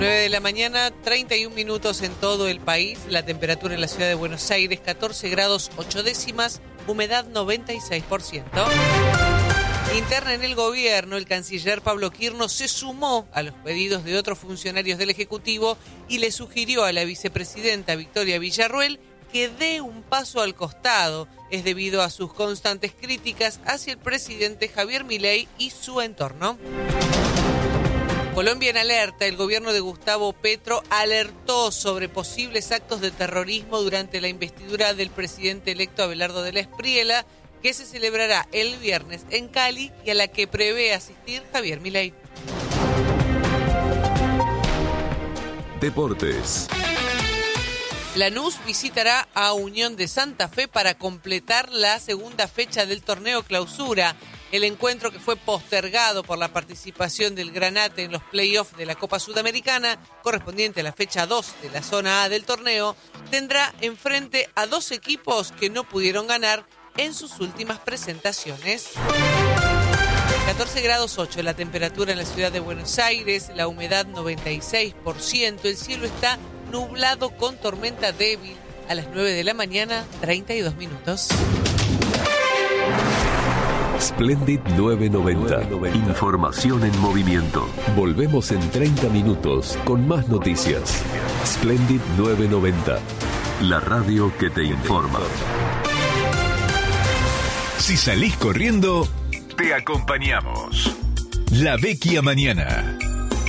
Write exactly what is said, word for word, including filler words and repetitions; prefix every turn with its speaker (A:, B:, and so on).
A: nueve de la mañana, treinta y un minutos en todo el país. La temperatura en la ciudad de Buenos Aires, catorce grados ocho décimas, humedad noventa y seis por ciento. Interna en el gobierno, el canciller Pablo Quirno se sumó a los pedidos de otros funcionarios del Ejecutivo y le sugirió a la vicepresidenta Victoria Villarruel que dé un paso al costado. Es debido a sus constantes críticas hacia el presidente Javier Milei y su entorno. Colombia en alerta. El gobierno de Gustavo Petro alertó sobre posibles actos de terrorismo durante la investidura del presidente electo Abelardo de la Espriella, que se celebrará el viernes en Cali y a la que prevé asistir Javier Milei.
B: Deportes.
A: Lanús visitará a Unión de Santa Fe para completar la segunda fecha del torneo Clausura. El encuentro, que fue postergado por la participación del Granate en los playoffs de la Copa Sudamericana, correspondiente a la fecha dos de la zona A del torneo, tendrá enfrente a dos equipos que no pudieron ganar en sus últimas presentaciones. catorce grados ocho la temperatura en la ciudad de Buenos Aires, la humedad noventa y seis por ciento, el cielo está nublado con tormenta débil. A las nueve de la mañana, treinta y dos minutos.
B: Splendid novecientos noventa. Información en movimiento. Volvemos en treinta minutos con más noticias. Splendid novecientos noventa. La radio que te informa.
C: Si salís corriendo, te acompañamos. La Vecchia Mañana.